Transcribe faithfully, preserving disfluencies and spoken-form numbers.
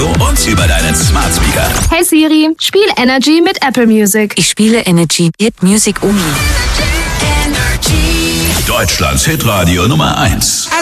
Radio und über deinen Smart Speaker. Hey Siri, spiel Energy mit Apple Music. Ich spiele Energy mit Music Umi. Deutschlands Hitradio Nummer eins.